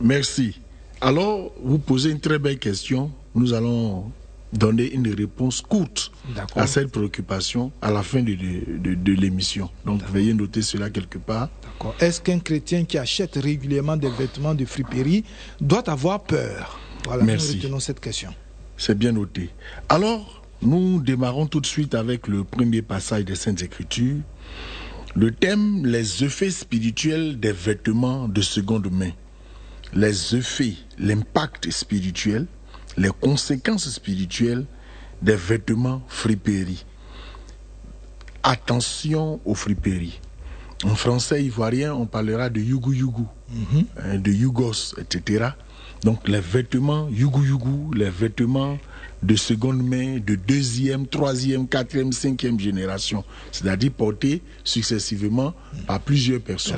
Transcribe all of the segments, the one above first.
Merci. Alors, vous posez une très belle question. Nous allons donner une réponse courte à cette préoccupation à la fin de l'émission. Donc, veuillez noter cela quelque part. D'accord. Est-ce qu'un chrétien qui achète régulièrement des vêtements de friperie doit avoir peur? Voilà, merci. Nous retenons cette question. C'est bien noté. Alors, nous démarrons tout de suite avec le premier passage des Saintes Écritures. Le thème, les effets spirituels des vêtements de seconde main. Les effets, l'impact spirituel, les conséquences spirituelles des vêtements friperies. Attention aux friperies. En français ivoirien, on parlera de yugu-yugu, de yugos, etc. Donc les vêtements yugu-yugu, les vêtements de seconde main, de deuxième, troisième, quatrième, cinquième génération, c'est-à-dire portés successivement par plusieurs personnes.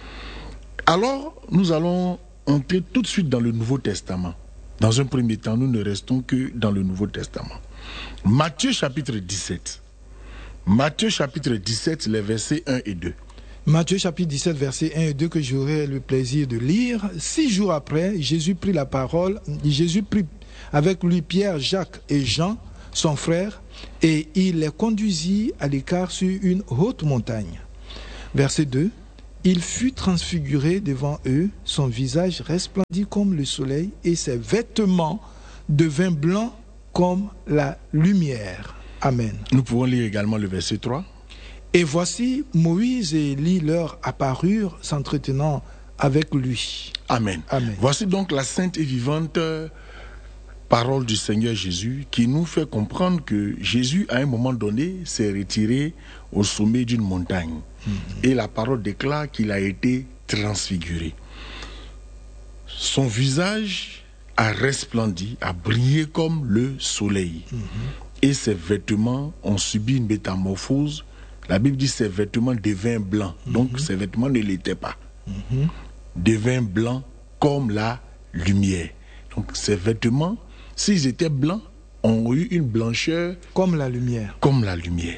Alors, nous allons entrer tout de suite dans le Nouveau Testament. Dans un premier temps, nous ne restons que dans le Nouveau Testament. Matthieu chapitre 17. Matthieu chapitre 17, les versets 1 et 2. Matthieu chapitre 17, versets 1 et 2 que j'aurai le plaisir de lire. 6 jours après, Jésus prit la parole. Jésus prit avec lui Pierre, Jacques et Jean, son frère, et il les conduisit à l'écart sur une haute montagne. Verset 2. Il fut transfiguré devant eux, son visage resplendit comme le soleil et ses vêtements devinrent blancs comme la lumière. Amen. Nous pouvons lire également le verset 3. Et voici, Moïse et Élie leur apparurent s'entretenant avec lui. Amen. Amen. Voici donc la sainte et vivante parole du Seigneur Jésus qui nous fait comprendre que Jésus, à un moment donné, s'est retiré au sommet d'une montagne. Et la parole déclare qu'il a été transfiguré. Son visage a resplendi, a brillé comme le soleil. Et ses vêtements ont subi une métamorphose. La Bible dit que ses vêtements devinrent blancs. Donc ses vêtements ne l'étaient pas. Devinrent blancs comme la lumière. Donc ces vêtements, s'ils étaient blancs, ont eu une blancheur comme la lumière. Comme la lumière.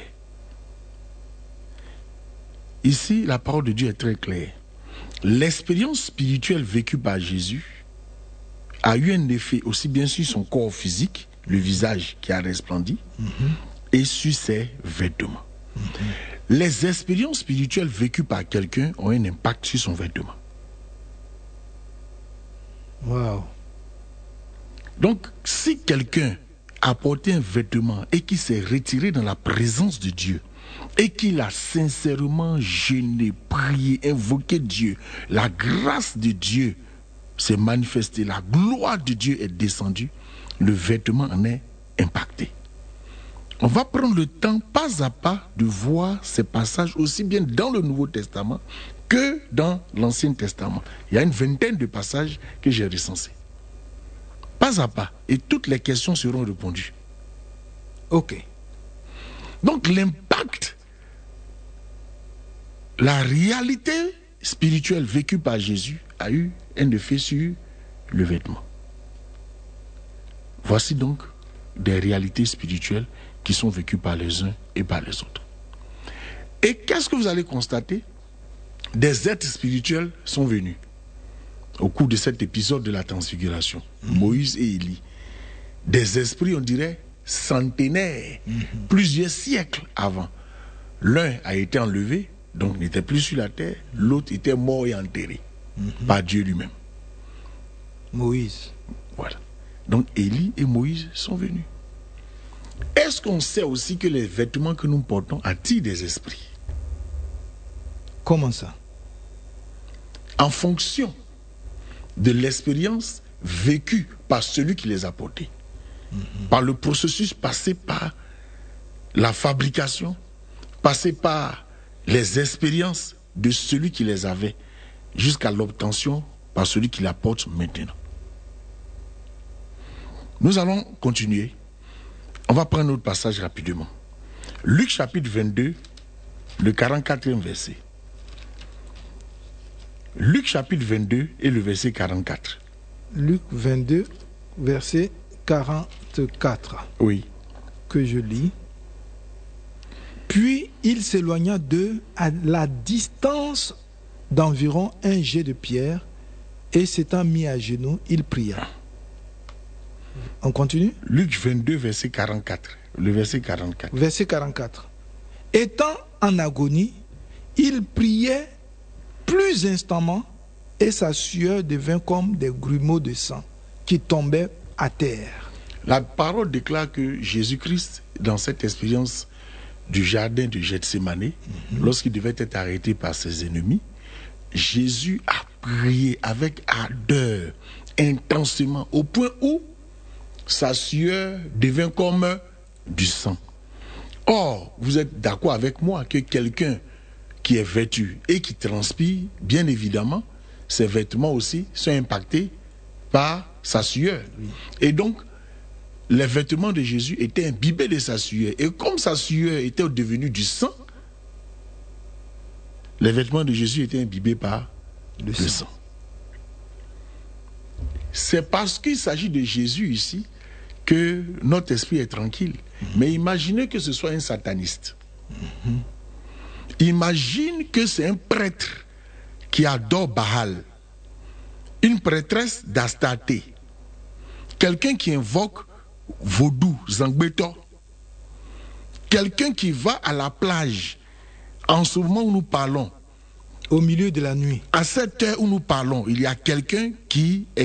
Ici, la parole de Dieu est très claire. L'expérience spirituelle vécue par Jésus a eu un effet aussi bien sur son corps physique, le visage qui a resplendi, et sur ses vêtements. Les expériences spirituelles vécues par quelqu'un ont un impact sur son vêtement. Wow. Donc, si quelqu'un a porté un vêtement et qui s'est retiré dans la présence de Dieu, et qu'il a sincèrement jeûné, prié, invoqué Dieu, la grâce de Dieu s'est manifestée, la gloire de Dieu est descendue, le vêtement en est impacté. On va prendre le temps, pas à pas, de voir ces passages aussi bien dans le Nouveau Testament que dans l'Ancien Testament. Il y a une vingtaine de passages que j'ai recensés. Pas à pas, et toutes les questions seront répondues. Ok. Donc l'impact, la réalité spirituelle vécue par Jésus a eu un effet sur le vêtement. Voici donc des réalités spirituelles qui sont vécues par les uns et par les autres. Et qu'est-ce que vous allez constater? Des êtres spirituels sont venus au cours de cet épisode de la transfiguration. Moïse et Élie. Des esprits, on dirait, centenaires, plusieurs siècles avant. L'un a été enlevé, donc n'était plus sur la terre. L'autre était mort et enterré par Dieu lui-même. Moïse. Voilà. Donc Élie et Moïse sont venus. Est-ce qu'on sait aussi que les vêtements que nous portons attirent des esprits? Comment ça? En fonction de l'expérience vécue par celui qui les a portés. Par le processus passé par la fabrication, passé par les expériences de celui qui les avait, jusqu'à l'obtention par celui qui la porte maintenant. Nous allons continuer. On va prendre notre passage rapidement. Luc chapitre 22, le 44e verset. Luc chapitre 22 et le verset 44. Luc 22, verset 44. Oui. Que je lis. Puis il s'éloigna d'eux à la distance d'environ un jet de pierre, et s'étant mis à genoux, il pria. On continue? Luc 22, verset 44. Le verset 44. Verset 44. Étant en agonie, il priait plus instamment et sa sueur devint comme des grumeaux de sang qui tombaient à terre. La parole déclare que Jésus-Christ, dans cette expérience du jardin de Gethsémané, lorsqu'il devait être arrêté par ses ennemis, Jésus a prié avec ardeur, intensément, au point où sa sueur devint comme du sang. Or, vous êtes d'accord avec moi que quelqu'un qui est vêtu et qui transpire, bien évidemment, ses vêtements aussi sont impactés par sa sueur. Et donc, les vêtements de Jésus étaient imbibés de sa sueur. Et comme sa sueur était devenue du sang, les vêtements de Jésus étaient imbibés par le sang. C'est parce qu'il s'agit de Jésus ici que notre esprit est tranquille. Mais imaginez que ce soit un sataniste. Imagine que c'est un prêtre qui adore Baal, une prêtresse d'Astarté, quelqu'un qui invoque Vaudou, Zangbeto, quelqu'un qui va à la plage en ce moment où nous parlons. Au milieu de la nuit. À cette heure où nous parlons, il y a quelqu'un qui est